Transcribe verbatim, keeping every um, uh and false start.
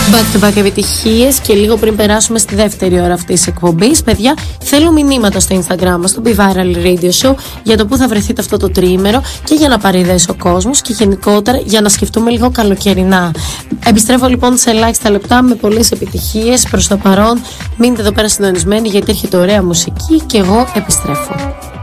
Back to back επιτυχίες και λίγο πριν περάσουμε στη δεύτερη ώρα αυτής της εκπομπής, παιδιά, θέλω μηνύματα στο Instagram μας, στο Be Viral Radio Show, για το που θα βρεθείτε αυτό το τριήμερο και για να πάρει ιδέες ο κόσμος και γενικότερα για να σκεφτούμε λίγο καλοκαιρινά. Επιστρέφω λοιπόν σε ελάχιστα λεπτά με πολλές επιτυχίες. Προς το παρόν, μείνετε εδώ πέρα συντονισμένοι γιατί έρχεται ωραία μουσική και εγώ επιστρέφω.